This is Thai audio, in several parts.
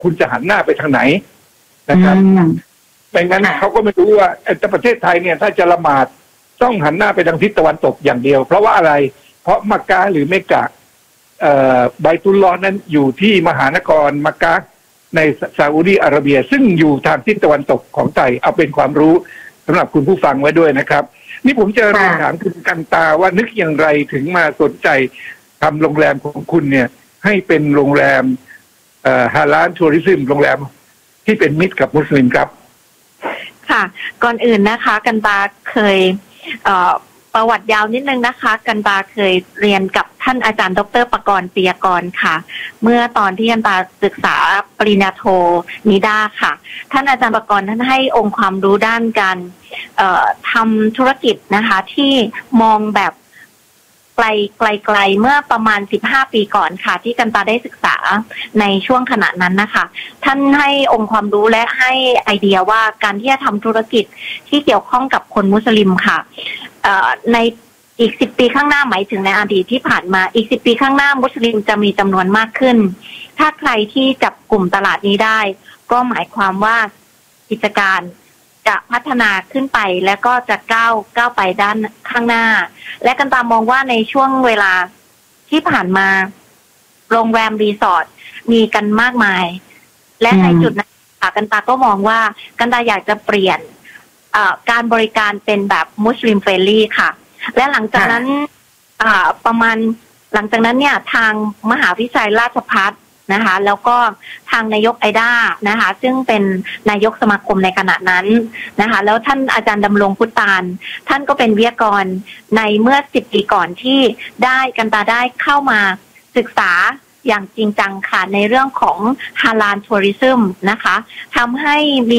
คุณจะหันหน้าไปทางไหนนะครับไม่งั้นเขาก็ไม่รู้ว่าแต่ประเทศไทยเนี่ยถ้าจะละหมาดต้องหันหน้าไปทางทิศตะวันตกอย่างเดียวเพราะว่าอะไรเพราะมักกะหรือเมกะไบตุลลอฮ์นั้นอยู่ที่มหานครมักกะในซาอุดีอาระเบียซึ่งอยู่ทางทิศตะวันตกของไทยเอาเป็นความรู้สำหรับคุณผู้ฟังไว้ด้วยนะครับนี่ผมจะเรียนถามคุณกันตาว่านึกอย่างไรถึงมาสนใจทำโรงแรมของคุณเนี่ยให้เป็นโรงแรมฮาลาลทัวริซึมโรงแรมที่เป็นมิตรกับมุสลิมครับค่ะก่อนอื่นนะคะกันตาเคยประวัติยาวนิดนึงนะคะกันตาเคยเรียนกับท่านอาจารย์ดร.ปกรณ์ปิยกรค่ะเมื่อตอนที่กันตาศึกษาปริญญาโทนิด้าค่ะท่านอาจารย์ปกรณ์ท่านให้องค์ความรู้ด้านการทำธุรกิจนะคะที่มองแบบไกลเมื่อประมาณ15 ปีก่อนค่ะที่กันตาได้ศึกษาในช่วงขณะนั้นนะคะท่านให้องค์ความรู้และให้ไอเดียว่าการที่จะทำธุรกิจที่เกี่ยวข้องกับคนมุสลิมค่ะในอีก10 ปีข้างหน้าหมายถึงในอดีตที่ผ่านมาอีก10 ปีข้างหน้ามุสลิมจะมีจำนวนมากขึ้นถ้าใครที่จับกลุ่มตลาดนี้ได้ก็หมายความว่ากิจการจะพัฒนาขึ้นไปและก็จะก้าวไปด้านข้างหน้าและกันตามองว่าในช่วงเวลาที่ผ่านมาโรงแรมรีสอร์ทมีกันมากมายและในจุดนั้นกันตาก็มองว่ากันตาอยากจะเปลี่ยนการบริการเป็นแบบมุสลิมเฟรนลี่ค่ะและหลังจากนั้นประมาณหลังจากนั้นเนี่ยทางมหาวิทยาลัยราชภัฏนะคะแล้วก็ทางนายกไอด้านะคะซึ่งเป็นนายกสมาคมในขณะนั้นนะคะแล้วท่านอาจารย์ดำรงพุตานท่านก็เป็นวิทยากรในเมื่อ10 ปีก่อนที่กันตาได้เข้ามาศึกษาอย่างจริงจังค่ะในเรื่องของฮาลาลทัวริซึมนะคะทำให้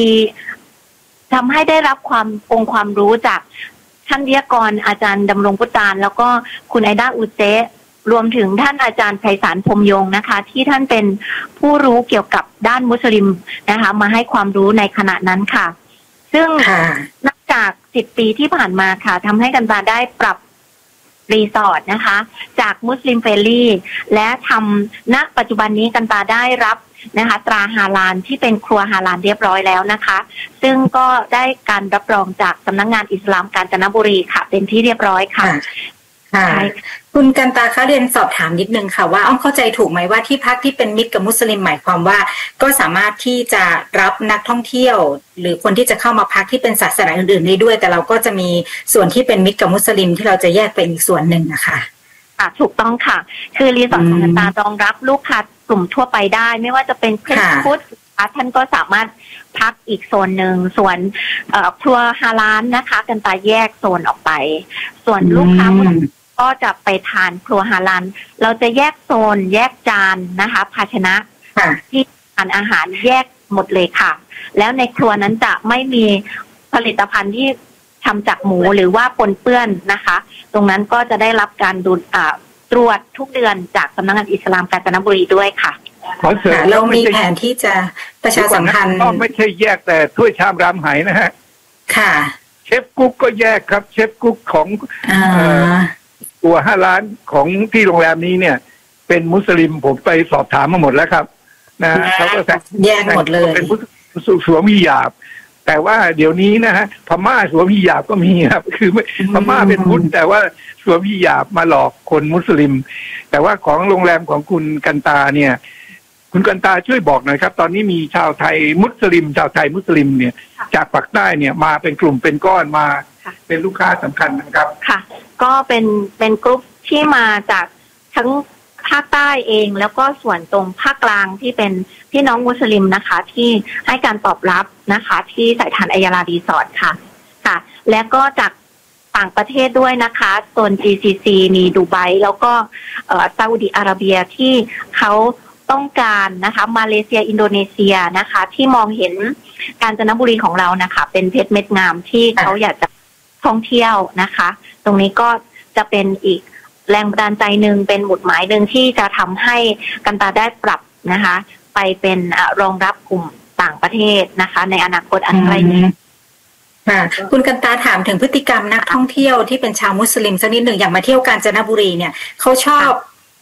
ได้รับองค์ความรู้จากท่านวิทยากรอาจารย์ดำรงพุตานแล้วก็คุณไอด้าอุเซรวมถึงท่านอาจารย์ไพศาลพรหมยงค์นะคะที่ท่านเป็นผู้รู้เกี่ยวกับด้านมุสลิมนะคะมาให้ความรู้ในขณะนั้นค่ะซึ่งนับจาก10 ปีที่ผ่านมาค่ะทำให้กันตาได้ปรับรีสอร์ทนะคะจากมุสลิมเฟรนลี่และทำณปัจจุบันนี้กันตาได้รับนะคะตราฮาลาลที่เป็นครัวฮาลาลเรียบร้อยแล้วนะคะซึ่งก็ได้การรับรองจากสำนักงานอิสลามกาญจนบุรีค่ะเป็นที่เรียบร้อยค่ะคุณกันตาคะเรียนสอบถามนิดนึงค่ะว่าอ้อมเข้าใจถูกไหมว่าที่พักที่เป็นมิตรกับมุสลิมหมายความว่าก็สามารถที่จะรับนักท่องเที่ยวหรือคนที่จะเข้ามาพักที่เป็นศาสนาอื่นๆได้ด้วยแต่เราก็จะมีส่วนที่เป็นมิตรกับมุสลิมที่เราจะแยกเป็นอีกส่วนหนึ่งนะคะถูกต้องค่ะคือรีสอร์ทของกันตารองรับลูกค้ากลุ่มทั่วไปได้ไม่ว่าจะเป็นคริสต์พุทธท่านก็สามารถพักอีกโซนหนึ่งส่วนครัวฮาลาลนะคะกันตาแยกโซนออกไปส่วนลูกค้าก็จะไปทานครัวฮาลาลเราจะแยกโซนแยกจานนะคะภาชนะที่ทานอาหารแยกหมดเลยค่ะแล้วในครัวนั้นจะไม่มีผลิตภัณฑ์ที่ทำจากหมูหรือว่าปนเปื้อนนะคะตรงนั้นก็จะได้รับการตรวจทุกเดือนจากสำนักงานอิสลามกาญจนบุรีด้วยค่ะเรามีแผนที่จะประชาสัมพันธ์ก็ไม่ใช่แยกแต่ถ้วยชามรามไหนะฮะค่ะเชฟกุ๊กก็แยกครับเชฟกุ๊กของตัว5 ล้านของที่โรงแรมนี้เนี่ยเป็นมุสลิมผมไปสอบถามมาหมดแล้วครับนะเขาก็แยกหมดเลยเป็นสวมฮิญาบแต่ว่าเดี๋ยวนี้นะฮะพม่าสวมฮิญาบก็มีครับคือพม่าเป็นพุทธแต่ว่าสวมฮิญาบมาหลอกคนมุสลิมแต่ว่าของโรงแรมของคุณกันตาเนี่ยคุณกันตาช่วยบอกหน่อยครับตอนนี้มีชาวไทยมุสลิมชาวไทยมุสลิมเนี่ยจากปากใต้เนี่ยมาเป็นกลุ่มเป็นก้อนมาเป็นลูกค้าสำคัญนะครับค่ะก็เป็นกลุ่มที่มาจากทั้งภาคใต้เองแล้วก็ส่วนตรงภาคกลางที่เป็นพี่น้องมุสลิมนะคะที่ให้การตอบรับนะคะที่สายทานอัยยาลารีสอร์ทค่ะและก็จากต่างประเทศด้วยนะคะโซน GCC มีดูไบแล้วก็ซาอุดิอาระเบียที่เขาต้องการนะคะมาเลเซียอินโดนีเซียนะคะที่มองเห็นกาญจนบุรีของเรานะคะเป็นเพชรเม็ดงามที่เขาอยากจะท่องเที่ยวนะคะตรงนี้ก็จะเป็นอีกแรงบันดาลใจหนึ่งเป็นหมุดหมายหนึ่งที่จะทำให้กันตาได้ปรับนะคะไปเป็นรองรับกลุ่มต่างประเทศนะคะในอนาคตอันใกล้นี้คุณกันตาถามถึงพฤติกรรมนักท่องเที่ยวที่เป็นชาวมุสลิมสักนิดหนึ่งอย่างมาเที่ยวกาญจนบุรีเนี่ยเขาชอบ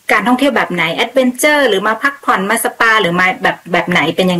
การท่องเที่ยวแบบไหนแอดเวนเจอร์หรือมาพักผ่อนมาสปาหรือมาแบบไหนเป็นยังไง